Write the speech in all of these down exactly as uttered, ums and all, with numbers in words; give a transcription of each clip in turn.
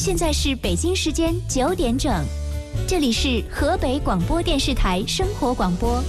现在是北京时间九点整，这里是河北广播电视台生活广播。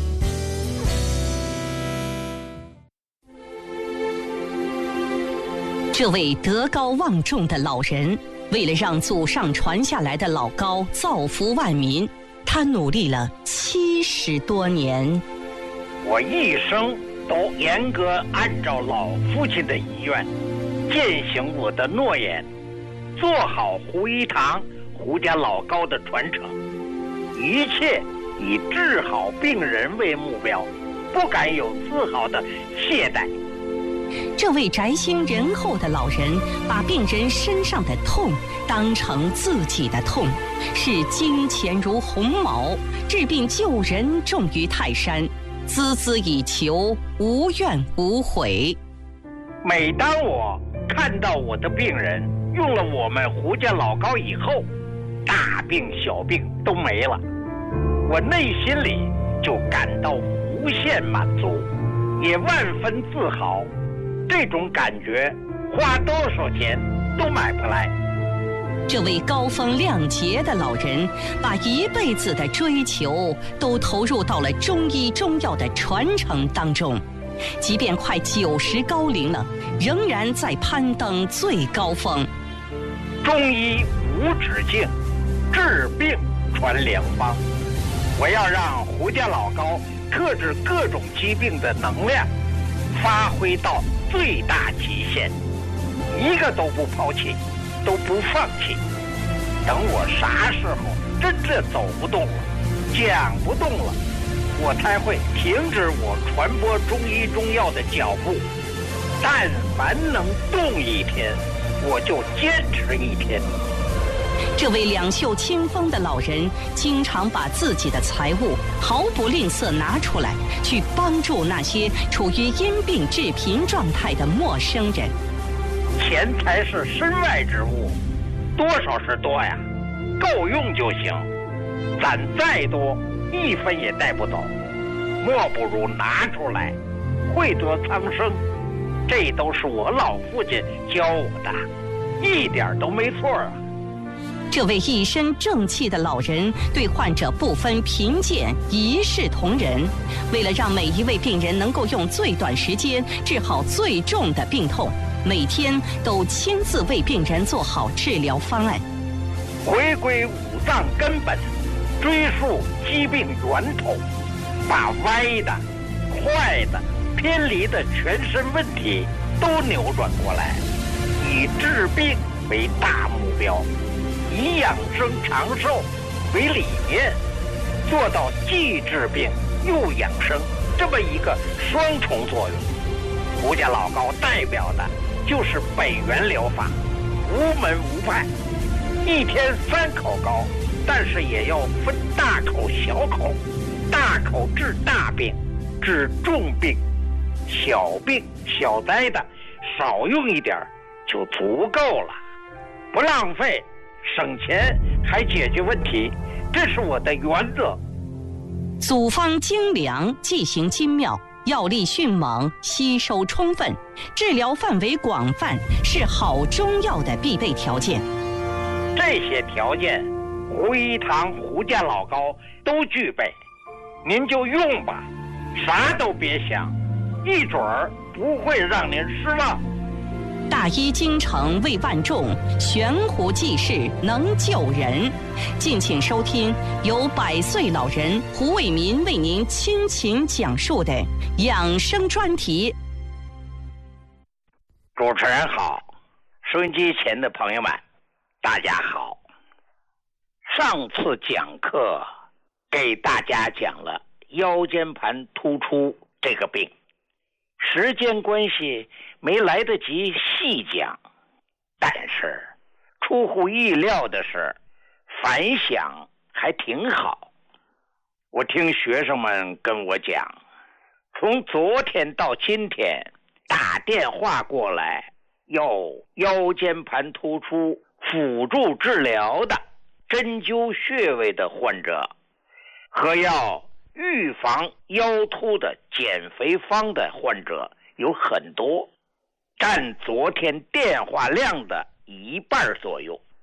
这位德高望重的老人，为了让祖上传下来的老高造福万民，他努力了七十多年。 我一生都严格按照老父亲的遗愿，践行我的诺言，做好胡一堂胡家老高的传承，一切以治好病人为目标，不敢有丝毫的懈怠。 这位宅心仁厚的老人，把病人身上的痛当成自己的痛，视金钱如鸿毛，治病救人重于泰山，孜孜以求，无怨无悔。 每当我看到我的病人用了我们胡家老高以后，大病小病都没了，我内心里就感到无限满足，也万分自豪。这种感觉花多少钱都买不来。 这位高风亮节的老人，把一辈子的追求都投入到了中医中药的传承当中，即便快九十高龄了，仍然在攀登最高峰。 中医无止境，治病传良方。我要让胡家老高克制各种疾病的能量发挥到最大极限，一个都不抛弃，都不放弃。等我啥时候真正走不动了，讲不动了，我才会停止我传播中医中药的脚步。但凡能动一天，我就坚持一天。 这位两袖清风的老人，经常把自己的财物毫不吝啬拿出来，去帮助那些处于因病致贫状态的陌生人。 钱财是身外之物，多少是多呀，够用就行。攒再多，一分也带不走，莫不如拿出来，惠泽苍生。这都是我老父亲教我的，一点都没错啊。 这位一身正气的老人，对患者不分贫贱，一视同仁。为了让每一位病人能够用最短时间治好最重的病痛，每天都亲自为病人做好治疗方案。 回归五脏根本，追溯疾病源头，把歪的、坏的、偏离的全身问题都扭转过来，以治病为大目标，以养生长寿为理念，做到既治病又养生这么一个双重作用。胡家老高代表的就是北元疗法，无门无派，一天三口膏，但是也要分大口小口，大口治大病，治重病，小病小灾的少用一点就足够了，不浪费，省钱还解决问题，这是我的原则。 组方精良，剂型精妙，药力迅猛，吸收充分，治疗范围广泛，是好中药的必备条件。 这些条件，胡一堂胡家老高都具备，您就用吧，啥都别想，一准儿不会让您失望。 大医精诚为万众，悬壶济世能救人。敬请收听由百岁老人胡伟民为您倾情讲述的养生专题。 主持人好，收音机前的朋友们大家好。上次讲课给大家讲了腰间盘突出这个病，时间关系没来得及细讲，但是出乎意料的是反响还挺好。我听学生们跟我讲，从昨天到今天打电话过来要腰间盘突出辅助治疗的针灸穴位的患者，和要预防腰突的减肥方的患者有很多，占昨天电话量的一半左右。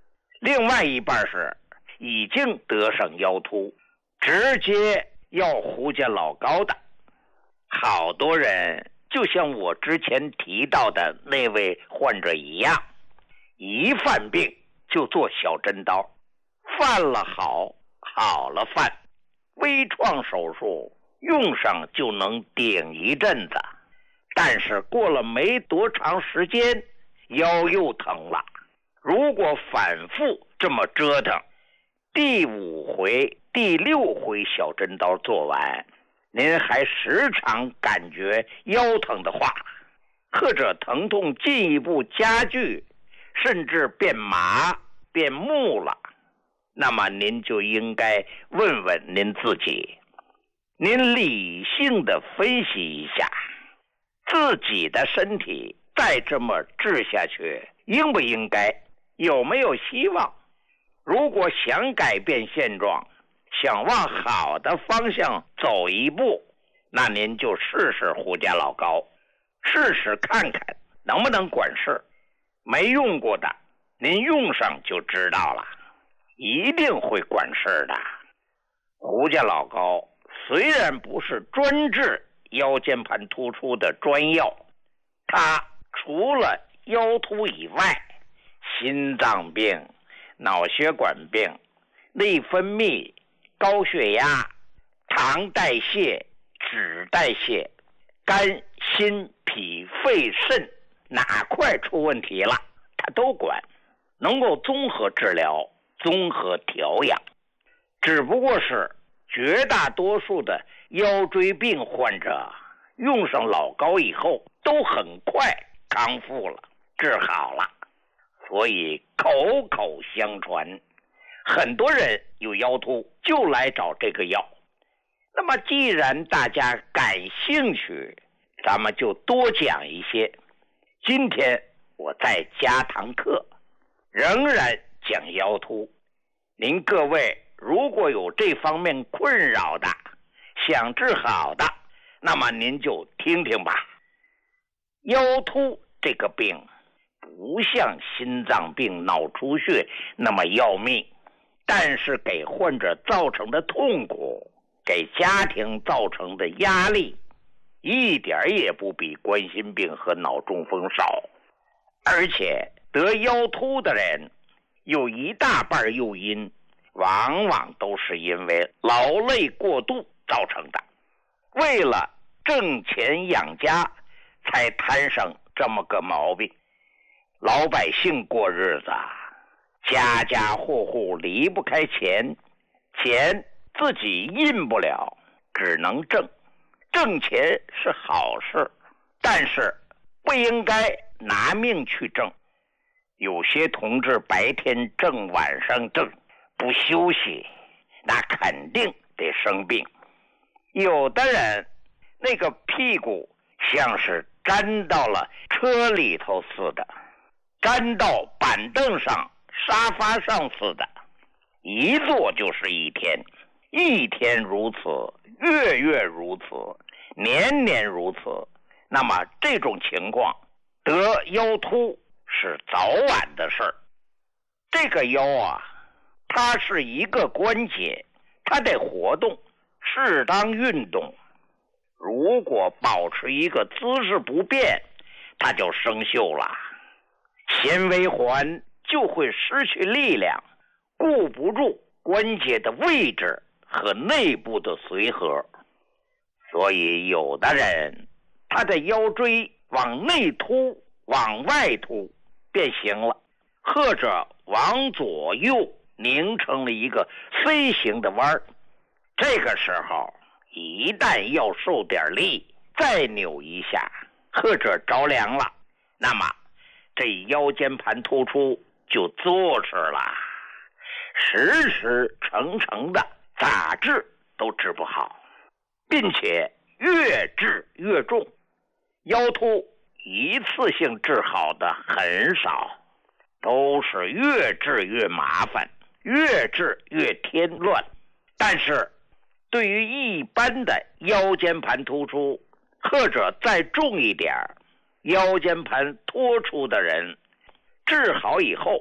另外一半是已经得上腰突，直接要胡家老高的。好多人就像我之前提到的那位患者一样，一犯病就做小针刀，犯了好，好了犯，微创手术用上就能顶一阵子，但是过了没多长时间，腰又疼了。如果反复这么折腾，第五回、第六回小针刀做完，您还时常感觉腰疼的话，或者疼痛进一步加剧，甚至变麻、变木了，那么您就应该问问您自己，您理性的分析一下，自己的身体再这么治下去，应不应该？有没有希望？如果想改变现状，想往好的方向走一步，那您就试试胡家老高，试试看看能不能管事。没用过的，您用上就知道了，一定会管事的。胡家老高虽然不是专治腰间盘突出的专药，它除了腰突以外，心脏病、脑血管病、内分泌、高血压、糖代谢、脂代谢、肝、心、脾、肺、肾哪块出问题了，它都管，能够综合治疗、综合调养。只不过是绝大多数的腰椎病患者用上老高以后都很快康复了，治好了，所以口口相传，很多人有腰突就来找这个药。那么既然大家感兴趣，咱们就多讲一些。今天我再加堂课，仍然讲腰突。您各位如果有这方面困扰的，想治好的，那么您就听听吧。腰突这个病不像心脏病、脑出血那么要命，但是给患者造成的痛苦，给家庭造成的压力，一点也不比冠心病和脑中风少。而且得腰突的人有一大半诱因，往往都是因为劳累过度造成的，为了挣钱养家才摊上这么个毛病。老百姓过日子，家家户户离不开钱，钱自己印不了，只能挣。挣钱是好事，但是不应该拿命去挣。有些同志白天挣，晚上挣，不休息，那肯定得生病。有的人那个屁股像是粘到了车里头似的，粘到板凳上、沙发上似的，一坐就是一天，一天如此，月月如此，年年如此。那么这种情况得腰突是早晚的事儿。这个腰啊，它是一个关节，它得活动，适当运动。如果保持一个姿势不变，它就生锈了，纤维环就会失去力量，顾不住关节的位置和内部的随和。所以有的人他的腰椎往内凸、往外凸变形了，或者往左右拧成了一个 C 型的弯儿。这个时候一旦要受点力，再扭一下，或者着凉了，那么这腰间盘突出就坐实了，时时成成的，咋治都治不好，并且越治越重。腰突一次性治好的很少，都是越治越麻烦，越治越添乱。但是对于一般的腰间盘突出，或者再重一点腰间盘脱出的人，治好以后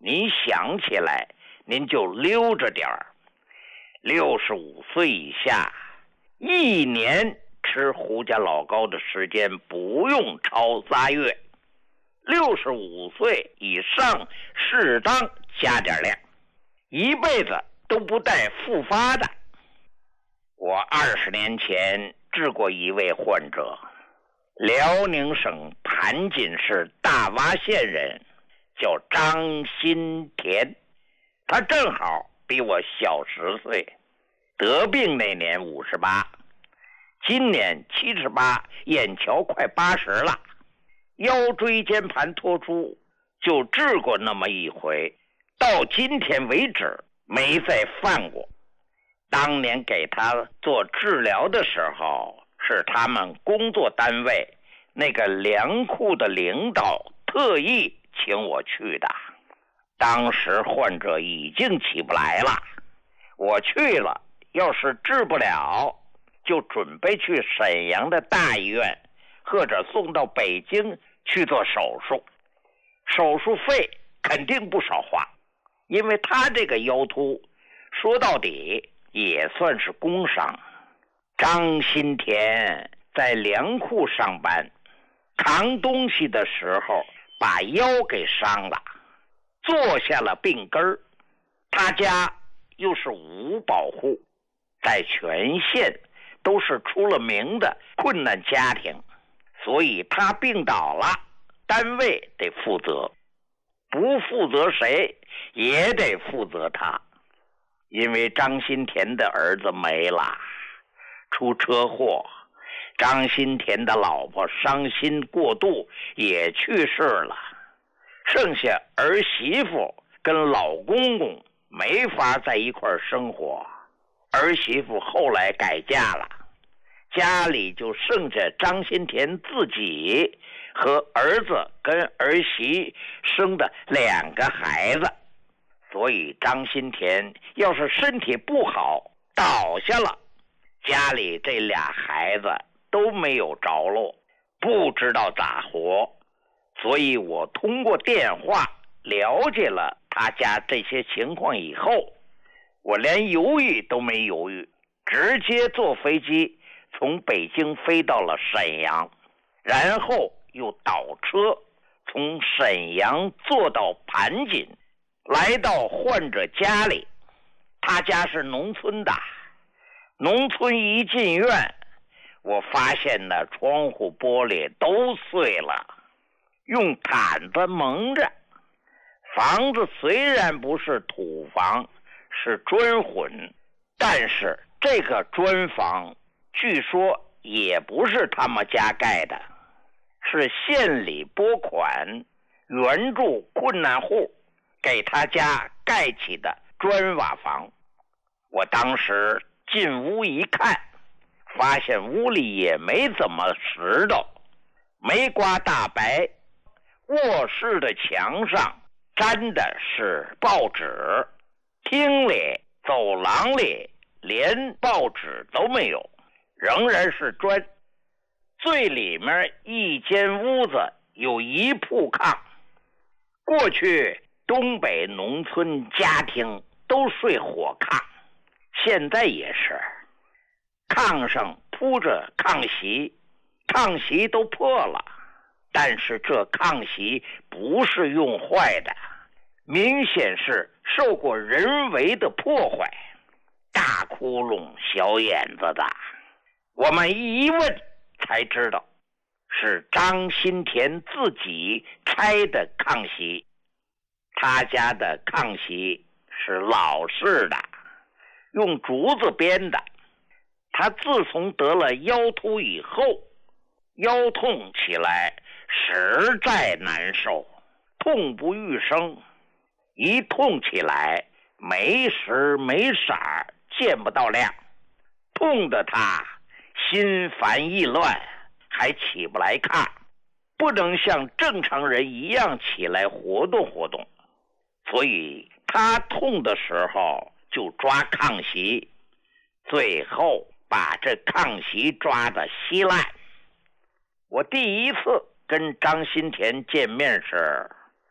您想起来您就溜着点儿。六十五岁以下，一年吃胡家老高的时间不用超仨月。六十五岁以上适当加点量，一辈子都不带复发的。我二十年前治过一位患者，辽宁省盘锦市大洼县人，叫张新田，他正好比我小十岁，得病那年五十八，今年七十八，眼瞧快八十了，腰椎间盘突出，就治过那么一回，到今天为止没再犯过。当年给他做治疗的时候，是他们工作单位那个粮库的领导特意请我去的。当时患者已经起不来了，我去了，要是治不了，就准备去沈阳的大医院，或者送到北京去做手术。手术费肯定不少花，因为他这个腰突说到底也算是工伤。张新田在粮库上班，扛东西的时候把腰给伤了，坐下了病根儿。他家又是无保户，在全县都是出了名的困难家庭，所以他病倒了，单位得负责，不负责谁也得负责他。因为张新田的儿子没了，出车祸，张新田的老婆伤心过度也去世了，剩下儿媳妇跟老公公没法在一块生活，儿媳妇后来改嫁了，家里就剩下张新田自己和儿子跟儿媳生的两个孩子。所以张新田要是身体不好倒下了，家里这俩孩子都没有着落，不知道咋活。所以我通过电话了解了他家这些情况以后，我连犹豫都没犹豫，直接坐飞机从北京飞到了沈阳，然后又倒车从沈阳坐到盘锦，来到患者家里。他家是农村的，农村一进院，我发现那窗户玻璃都碎了，用毯子蒙着。房子虽然不是土房，是砖混，但是这个砖房据说也不是他们家盖的，是县里拨款援助困难户给他家盖起的砖瓦房。我当时进屋一看，发现屋里也没怎么拾掇，没刮大白，卧室的墙上粘的是报纸，厅里走廊里连报纸都没有，仍然是砖。最里面一间屋子有一铺炕，过去东北农村家庭都睡火炕，现在也是，炕上铺着炕席，炕席都破了，但是这炕席不是用坏的，明显是受过人为的破坏，大窟窿小眼子的。我们一问才知道是张新田自己拆的炕席。他家的炕席是老式的，用竹子编的。他自从得了腰突以后，腰痛起来实在难受，痛不欲生，一痛起来没时没色，见不到亮，痛得他心烦意乱，还起不来炕，不能像正常人一样起来活动活动。所以他痛的时候就抓炕席，最后把这炕席抓得稀烂。我第一次跟张新田见面时，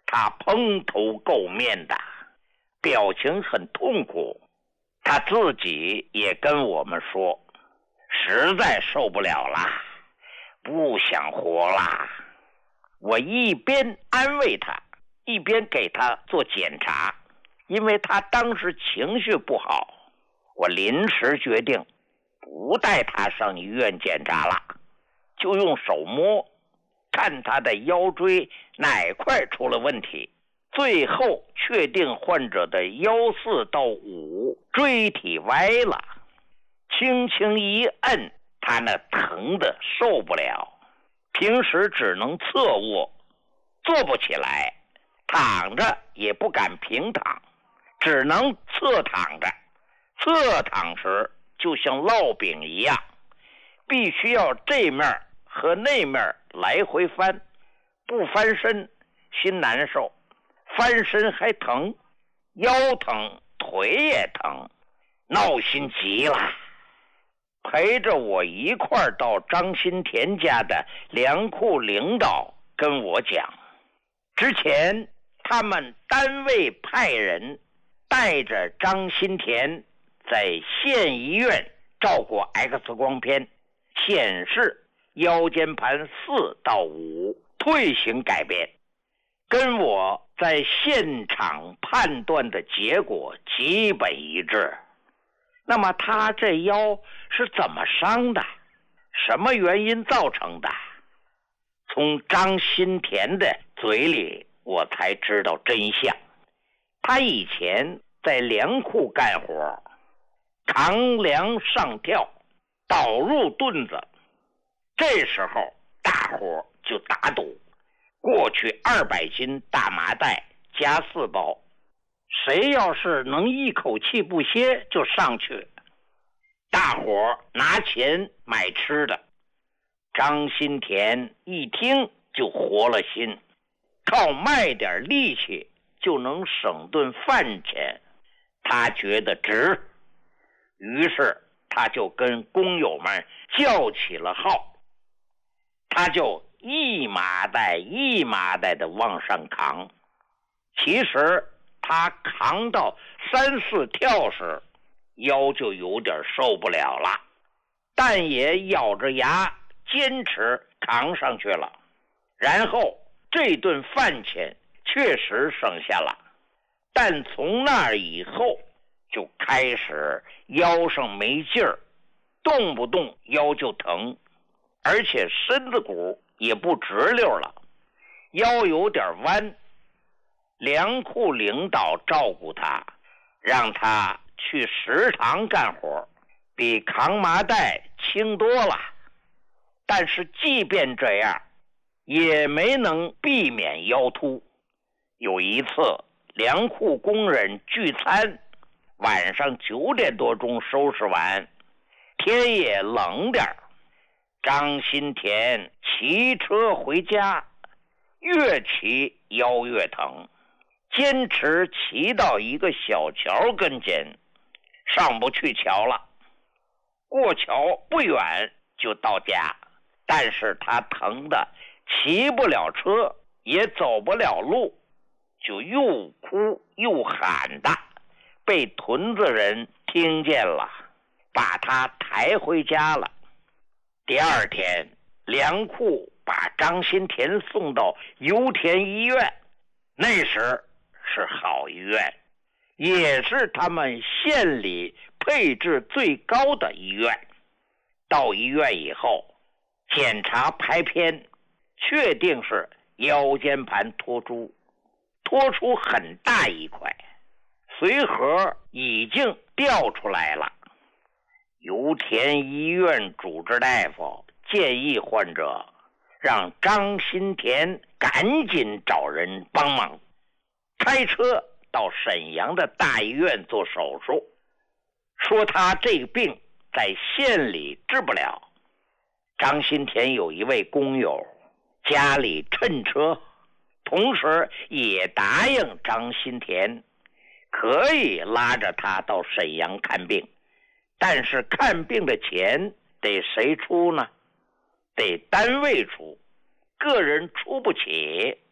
他蓬头垢面的，表情很痛苦。他自己也跟我们说，实在受不了啦，不想活啦。我一边安慰他，一边给他做检查，因为他当时情绪不好，我临时决定不带他上医院检查了，就用手摸，看他的腰椎哪块出了问题。最后确定患者的腰四到五椎体歪了，轻轻一摁，他那疼得受不了，平时只能侧卧，坐不起来，躺着也不敢平躺，只能侧躺着。侧躺时就像烙饼一样，必须要这面和那面来回翻，不翻身心难受，翻身还疼，腰疼，腿也疼，闹心极了。陪着我一块儿到张新田家的粮库领导跟我讲，之前他们单位派人带着张新田在县医院照过 X 光片，显示腰间盘四到五退行改变，跟我在现场判断的结果基本一致。那么他这腰是怎么伤的？什么原因造成的？从张新田的嘴里我才知道真相。他以前在粮库干活，扛粮上吊，倒入墩子，这时候大伙就打赌，过去二百斤大麻袋加四包，谁要是能一口气不歇就上去，大伙拿钱买吃的。张新田一听就活了心，靠卖点力气就能省顿饭钱，他觉得值，于是他就跟工友们叫起了号，他就一麻袋一麻袋的往上扛。其实他扛到三四跳时，腰就有点受不了了，但也咬着牙坚持扛上去了。然后这顿饭钱确实省下了，但从那以后就开始腰上没劲儿，动不动腰就疼，而且身子骨也不直溜了，腰有点弯。粮库领导照顾他，让他去食堂干活，比扛麻袋轻多了。但是即便这样，也没能避免腰突。有一次粮库工人聚餐，晚上九点多钟收拾完，天也冷点，张新田骑车回家，越骑腰越疼，坚持骑到一个小桥跟前，上不去桥了。过桥不远就到家，但是他疼得骑不了车，也走不了路，就又哭又喊的，被屯子人听见了，把他抬回家了。第二天，粮库把张新田送到油田医院，那时是好医院，也是他们县里配置最高的医院。到医院以后，检查拍片，确定是腰间盘脱出，脱出很大一块，髓核已经掉出来了。油田医院主治大夫建议患者让张新田赶紧找人帮忙，开车到沈阳的大医院做手术，说他这个病在县里治不了。张新田有一位工友家里趁车，同时也答应张新田可以拉着他到沈阳看病，但是看病的钱得谁出呢？得单位出，个人出不起，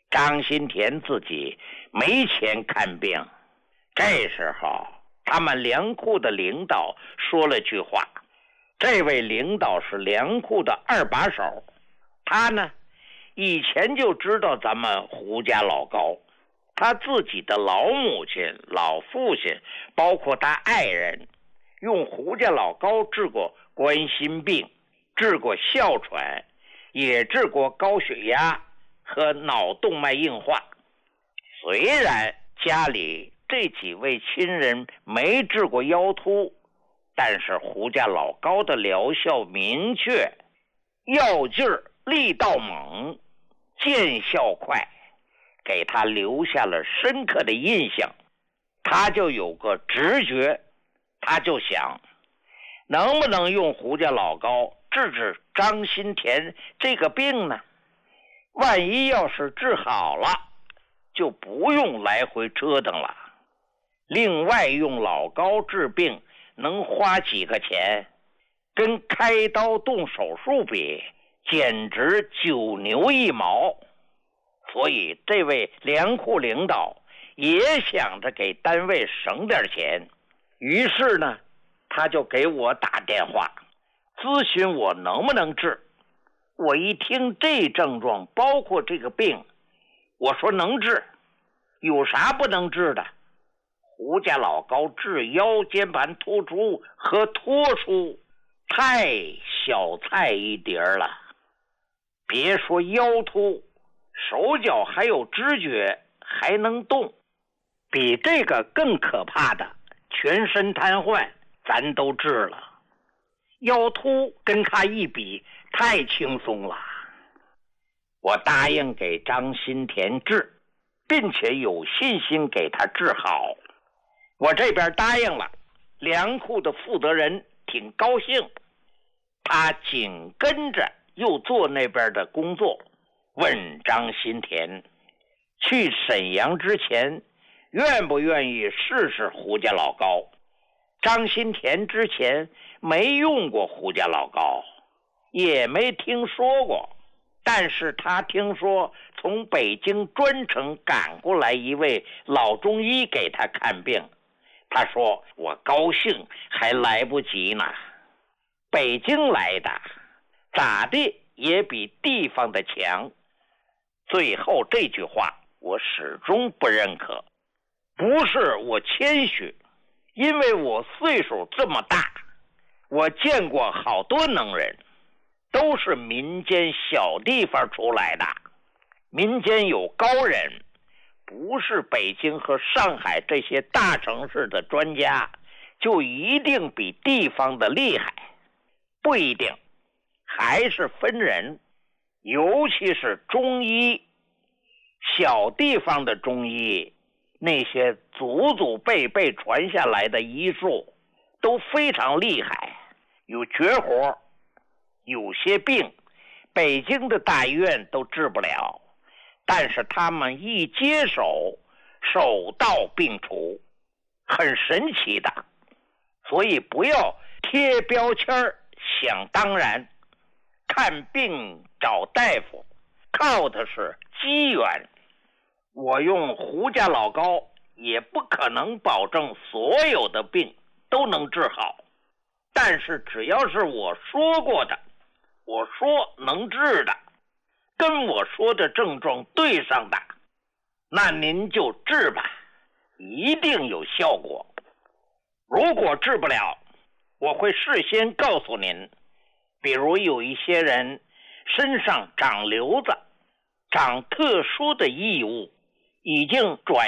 张新田自己没钱看病，这时候他们粮库的领导说了句话，这位领导是粮库的二把手，他呢以前就知道咱们胡家老高，他自己的老母亲、老父亲，包括他爱人，用胡家老高治过冠心病，治过哮喘，也治过高血压和脑动脉硬化。虽然家里这几位亲人没治过腰突，但是胡家老高的疗效明确，药劲儿力道猛，见效快，给他留下了深刻的印象。他就有个直觉，他就想能不能用胡家老高治治张新田这个病呢？万一要是治好了，就不用来回折腾了。另外用老高治病能花几个钱，跟开刀动手术比，简直九牛一毛。所以这位粮库领导也想着给单位省点钱，于是呢他就给我打电话咨询我能不能治。我一听这症状包括这个病，我说能治，有啥不能治的？胡家老高治腰间盘突出和脱出，太小菜一碟了。别说腰突，手脚还有知觉，还能动。比这个更可怕的全身瘫痪咱都治了，腰突跟他一比太轻松了。我答应给张新田治，并且有信心给他治好。我这边答应了，粮库的负责人挺高兴，他紧跟着又做那边的工作，问张新田去沈阳之前愿不愿意试试胡家老高。张新田之前没用过胡家老高，也没听说过，但是他听说从北京专程赶过来一位老中医给他看病，他说我高兴还来不及呢。北京来的咋地也比地方的强。最后这句话我始终不认可，不是我谦虚，因为我岁数这么大，我见过好多能人，都是民间小地方出来的。民间有高人，不是北京和上海这些大城市的专家就一定比地方的厉害，不一定，还是分人。尤其是中医，小地方的中医，那些祖祖辈辈传下来的医术都非常厉害，有绝活。有些病北京的大医院都治不了，但是他们一接手手到病除，很神奇的。所以不要贴标签想当然，看病找大夫靠的是机缘。我用胡家老高也不可能保证所有的病都能治好，但是只要是我说过的，我说能治的，跟我说的症状对上的，那您就治吧，一定有效果。如果治不了，我会事先告诉您。比如有一些人身上长瘤子，长特殊的异物，已经转